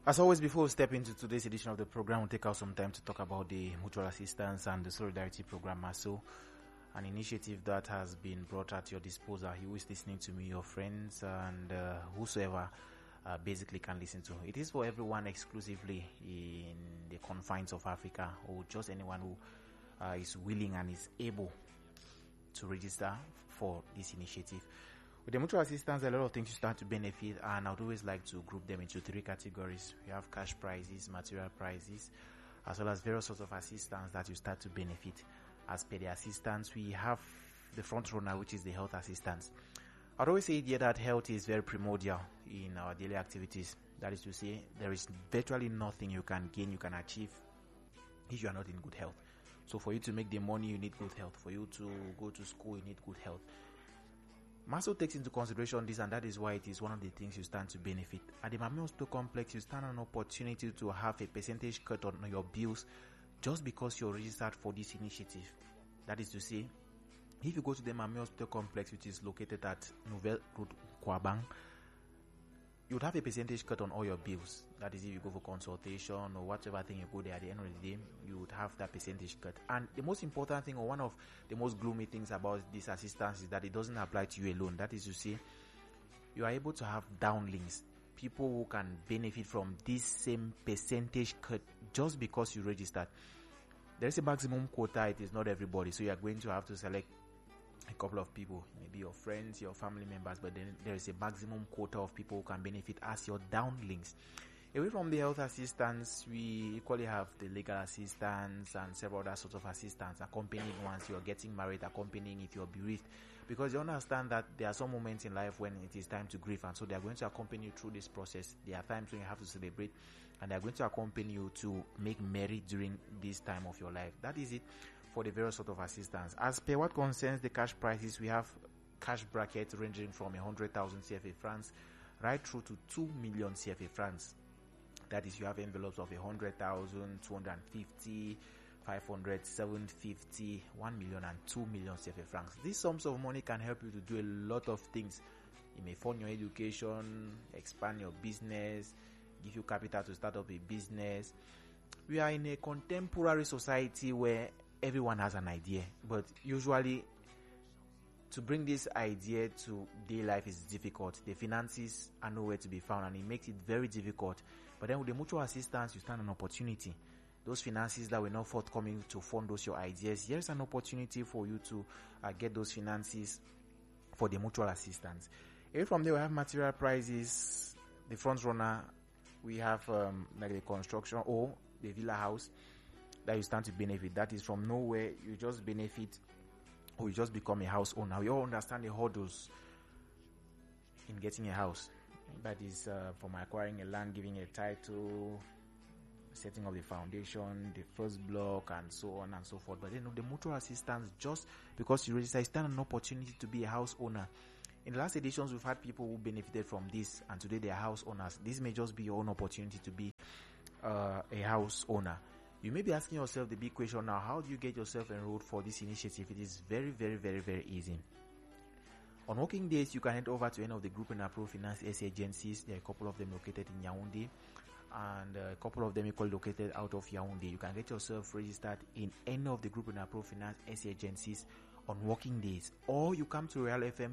As always, before we step into today's edition of the program, we'll take out some time to talk about the mutual assistance and the solidarity program, MASO, an initiative that has been brought at your disposal. You is listening to me, your friends, and whosoever basically can listen to. It is for everyone exclusively in the confines of Africa, or just anyone who is willing and is able to register for this initiative. With the mutual assistance, there are a lot of things you start to benefit, and I'd always like to group them into three categories. We have cash prizes, material prizes, as well as various sorts of assistance that you start to benefit. As per the assistance, we have the front runner, which is the health assistance. I'd always say here that health is very primordial in our daily activities. That is to say, there is virtually nothing you can gain, you can achieve if you are not in good health. So for you to make the money, you need good health. For you to go to school, you need good health. MASO takes into consideration this, and that is why it is one of the things you stand to benefit. At the Mami Hospital Complex, you stand an opportunity to have a percentage cut on your bills just because you're registered for this initiative. That is to say, if you go to the Mami Hospital Complex, which is located at Nouvelle Route Kwabang, you would have a percentage cut on all your bills. That is, if you go for consultation or whatever thing you go there, at the end of the day, you would have that percentage cut. And the most important thing, or one of the most gloomy things about this assistance, is that it doesn't apply to you alone. That is to say, you are able to have downlinks, people who can benefit from this same percentage cut just because you registered. There is a maximum quota. It is not everybody, so you are going to have to select a couple of people, maybe your friends, your family members, but then there is a maximum quota of people who can benefit as your downlinks. Away from the health assistance, we equally have the legal assistance and several other sorts of assistance, accompanying once you're getting married, accompanying if you're bereaved, because you understand that there are some moments in life when it is time to grieve, and so they are going to accompany you through this process. There are times when you have to celebrate, and they are going to accompany you to make merry during this time of your life. That is it for the various sort of assistance. As per what concerns the cash prices, we have cash brackets ranging from 100,000 CFA francs right through to 2 million CFA francs. That is, you have envelopes of 100,000, 250, 500, 750, 1 million and 2 million CFA francs. These sums of money can help you to do a lot of things. It may fund your education, expand your business, give you capital to start up a business. We are in a contemporary society where everyone has an idea, but usually to bring this idea to daily life is difficult. The finances are nowhere to be found, and it makes it very difficult. But then with the mutual assistance, you stand an opportunity. Those finances that were not forthcoming to fund those your ideas, here's an opportunity for you to get those finances for the mutual assistance. Away from there, we have material prices. The front runner, we have like the construction or the villa house that you stand to benefit. That is, from nowhere, you just benefit, or you just become a house owner. We all understand the hurdles in getting a house. That is from acquiring a land, giving a title, setting up the foundation, the first block, and so on and so forth. But then the mutual assistance, just because you register, you stand an opportunity to be a house owner. In the last editions, we've had people who benefited from this, and today they are house owners. This may just be your own opportunity to be a house owner. You may be asking yourself the big question now: how do you get yourself enrolled for this initiative? It is very, very, very, very easy. On working days, you can head over to any of the Group and Approved Finance SA agencies. There are a couple of them located in Yaoundé, and a couple of them equally located out of Yaoundé. You can get yourself registered in any of the Group and Approved Finance SA agencies on working days, or you come to Royal FM,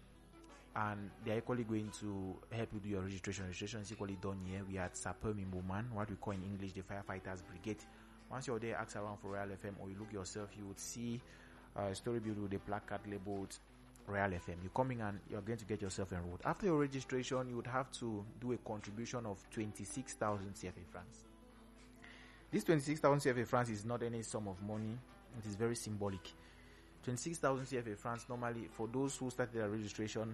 and they are equally going to help you do your registration. Registration is equally done here. We are at Sapeur Mimboman, what we call in English the Firefighters Brigade. Once you're there, ask around for Royal FM, or you look yourself, you would see a story build with a placard labeled Royal FM. You come in and you're going to get yourself enrolled. After your registration, you would have to do a contribution of 26,000 CFA francs. This 26,000 CFA francs is not any sum of money. It is very symbolic. 26,000 CFA francs, normally, for those who started their registration,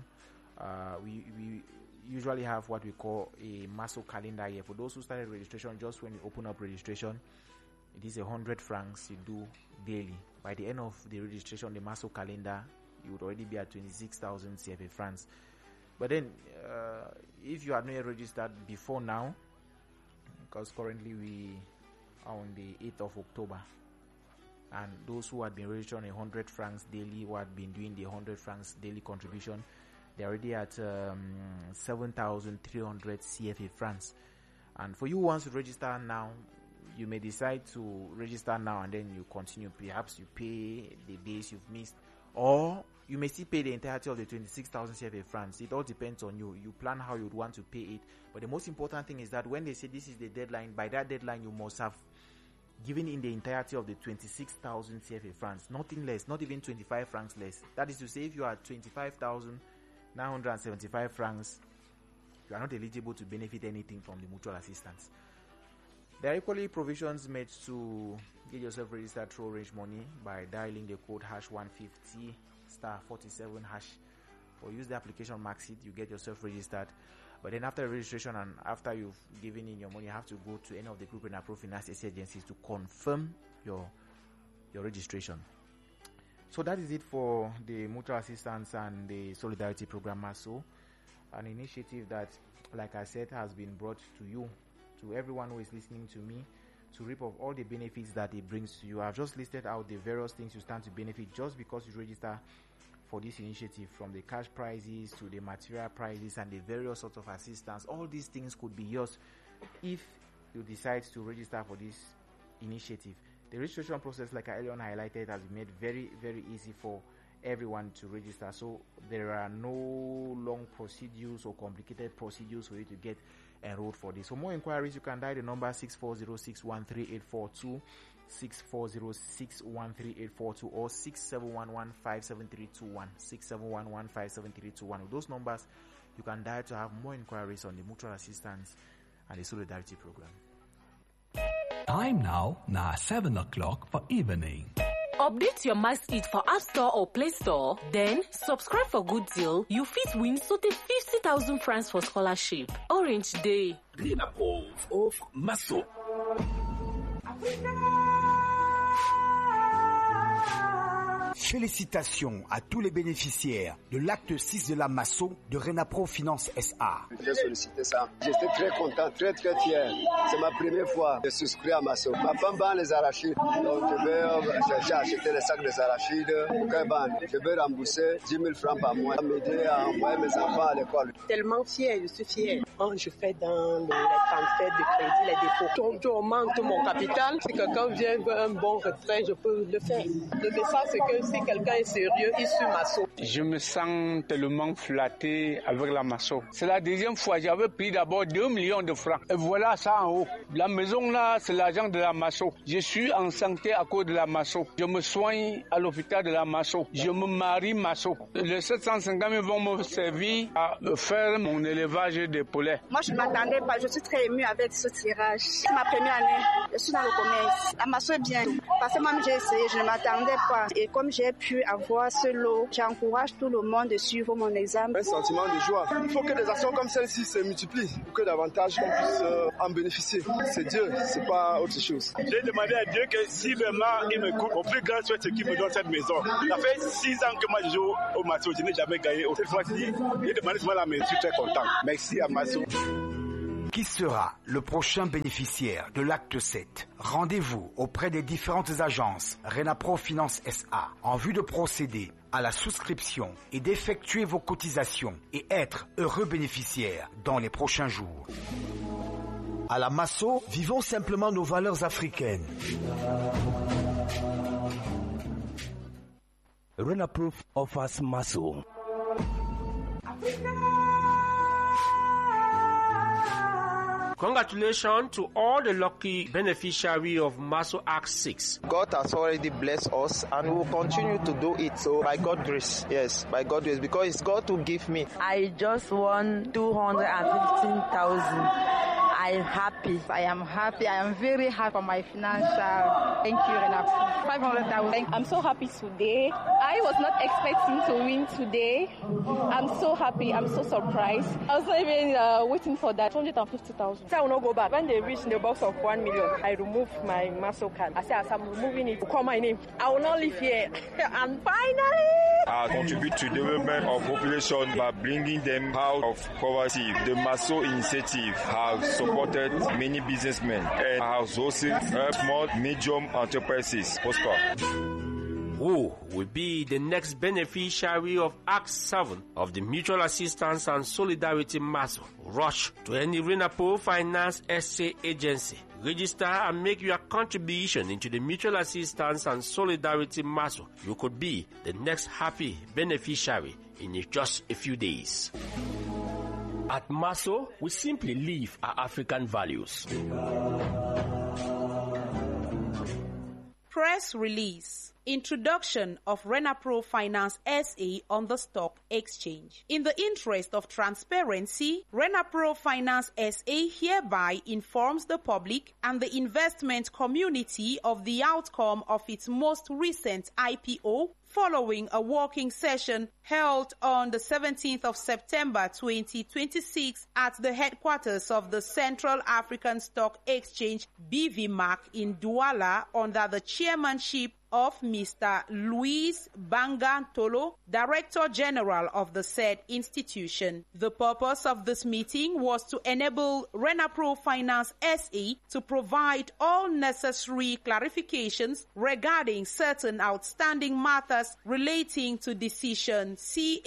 we usually have what we call a MASO calendar year. For those who started registration, just when you open up registration, it is 100 francs you do daily. By the end of the registration, the MASO calendar, you would already be at 26,000 CFA francs. But then, if you are not registered before now, because currently we are on the 8th of October, and those who had been registered on 100 francs daily, who had been doing the 100 francs daily contribution, they're already at 7,300 CFA francs. And for you who wants to register now, you may decide to register now and then you continue. Perhaps you pay the days you've missed, or you may still pay the entirety of the 26,000 CFA francs. It all depends on you. You plan how you'd want to pay it. But the most important thing is that when they say this is the deadline, by that deadline you must have given in the entirety of the 26,000 CFA francs, nothing less, not even 25 francs less. That is to say, if you are 25,975 francs, you are not eligible to benefit anything from the mutual assistance. There are equally provisions made to get yourself registered through Orange Money by dialing the code #150*47# or use the application Maxit. You get yourself registered. But then after registration and after you've given in your money, you have to go to any of the group and approved finance agencies to confirm your registration. So that is it for the mutual assistance and the solidarity program MASO, an initiative that, like I said, has been brought to you, to everyone who is listening to me, to reap of all the benefits that it brings to you. I've just listed out the various things you stand to benefit just because you register for this initiative, from the cash prizes to the material prizes and the various sorts of assistance. All these things could be yours if you decide to register for this initiative. The registration process, like I earlier highlighted, has been made very, very easy for everyone to register. So there are no long procedures or complicated procedures for you to get enrolled for this. For more inquiries, you can dial the number 6406138442, 6406138442, or 6711-57321, 6711-57321. With those numbers, you can dial to have more inquiries on the mutual assistance and the solidarity program. Time now 7 o'clock for evening. Update your Maxit for App Store or Play Store. Then, subscribe for good deal. You fit win 50,000 francs for scholarship. Orange Day. Renapro offre MASO. Félicitations à tous les bénéficiaires de l'acte 6 de la MASO de Renapro Finance SA. J'ai sollicité ça. J'étais très content, très fier. C'est ma première fois de souscrire à MASO. Ma femme vend les arachides. Donc je vais chercher à acheter les sacs des arachides. Je vais rembourser 10 000 francs par mois. M'aider à envoyer mes enfants à l'école. Tellement fier, je suis fier. Quand je fais dans les transferts de crédit, les dépôts, je augmente mon capital. Si quelqu'un vient veut un bon retrait, je peux le faire. Le message, c'est que si quelqu'un est sérieux, il suit MASO. Je me sens tellement flatté avec la MASO. C'est la deuxième fois. J'avais pris d'abord 2 millions de francs. Et voilà ça en haut. La maison là, c'est l'argent de la MASO. Je suis en santé à cause de la MASO. Je me soigne à l'hôpital de la MASO. Je me marie MASO. Les 750 000 vont me servir à faire mon élevage de poulets. Moi, je ne m'attendais pas. Je suis très émue avec ce tirage. C'est ma première année. Je suis dans le commerce. La MASO est bien. Parce que moi, j'ai essayé. Je ne m'attendais pas. Et comme j'ai pu avoir ce lot, j'encourage tout le monde de suivre mon examen. Un sentiment de joie. Il faut que des actions comme celle-ci se multiplient pour que davantage on puisse en bénéficier. C'est Dieu, c'est pas autre chose. J'ai demandé à Dieu que si vraiment il me coupe, au plus grand souhait, c'est qu'il me donne cette maison. Ça fait 6 ans que moi je joue au MASO, je n'ai jamais gagné. Cette fois-ci, j'ai demandé souvent la maison, je suis très content. Merci à MASO. Qui sera le prochain bénéficiaire de l'acte 7? Rendez-vous auprès des différentes agences Renapro Finance SA en vue de procéder à la souscription et d'effectuer vos cotisations et être heureux bénéficiaire dans les prochains jours. À la MASO, vivons simplement nos valeurs africaines. Renapro offers MASO. Congratulations to all the lucky beneficiaries of MASO Act 6. God has already blessed us and we will continue to do it. So by God's grace, yes, by God's grace, because it's God who give me. I just won 215,000. I'm happy. I am happy. I am very happy for my financial. Thank you, Renapro. 500,000. I'm so happy today. I was not expecting to win today. I'm so happy. I'm so surprised. I was not even waiting for that 250,000. I will not go back. When they reach the box of 1 million, I remove my MASO card. I say, as I'm removing it, call my name. I will not live here. And finally, I contribute to the development of population by bringing them out of poverty. The MASO initiative has supported many businessmen and has also helped small, medium enterprises prosper. Who will be the next beneficiary of Act 7 of the Mutual Assistance and Solidarity MASO? Rush to any RENAPRO Finance SA agency. Register and make your contribution into the Mutual Assistance and Solidarity MASO. You could be the next happy beneficiary in just a few days. At MASO, we simply live our African values. Press release. Introduction of RENAPRO Finance SA on the stock exchange. In the interest of transparency, RENAPRO Finance SA hereby informs the public and the investment community of the outcome of its most recent IPO following a working session held on the 17th of September 2026 at the headquarters of the Central African Stock Exchange BVMAC in Douala under the chairmanship of Mr. Luis Banga Tolo, Director General of the said institution. The purpose of this meeting was to enable RENAPRO Finance SA to provide all necessary clarifications regarding certain outstanding matters relating to decision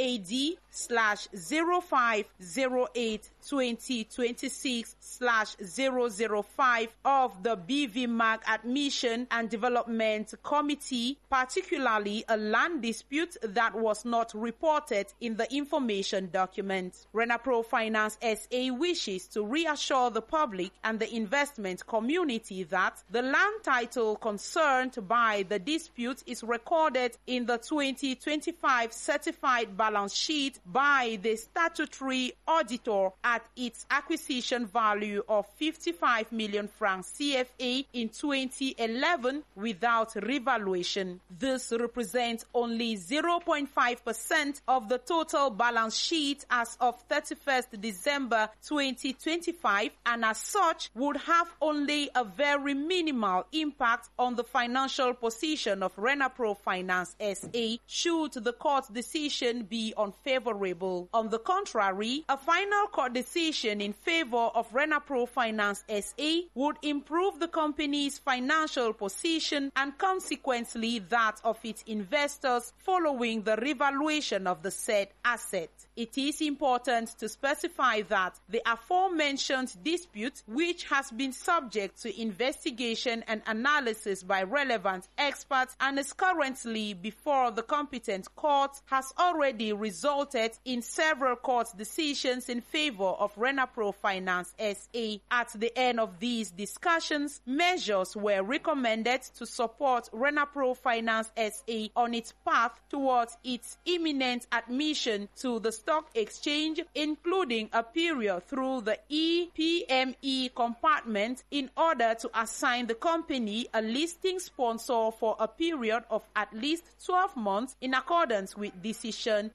CAD/0508/2026/005 of the BVMAC Admission and Development Committee, particularly a land dispute that was not reported in the information document. RENAPRO Finance SA wishes to reassure the public and the investment community that the land title concerned by the dispute is recorded in the 2025 certified balance sheet by the statutory auditor at its acquisition value of 55 million francs CFA in 2011 without revaluation. This represents only 0.5% of the total balance sheet as of 31st December 2025, and as such would have only a very minimal impact on the financial position of RENAPRO Finance SA should the court decision be unfavorable. On the contrary, a final court decision in favor of RENAPRO Finance SA would improve the company's financial position and consequently that of its investors following the revaluation of the said asset. It is important to specify that the aforementioned dispute, which has been subject to investigation and analysis by relevant experts and is currently before the competent court, has already resulted in several court decisions in favor of RENAPRO Finance SA. At the end of these discussions, measures were recommended to support RENAPRO Finance SA on its path towards its imminent admission to the stock exchange, including a period through the EPME compartment in order to assign the company a listing sponsor for a period of at least 12 months in accordance with decision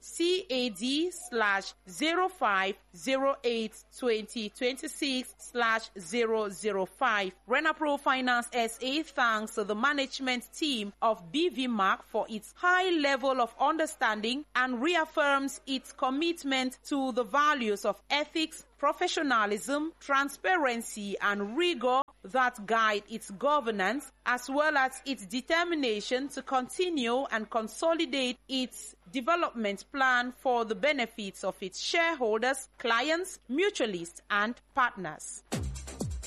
CAD/0508/2026/005. RENAPRO Finance SA thanks the management team of BVMAC for its high level of understanding and reaffirms its commitment to the values of ethics, professionalism, transparency, and rigor that guide its governance, as well as its determination to continue and consolidate its development plan for the benefits of its shareholders, clients, mutualists, and partners.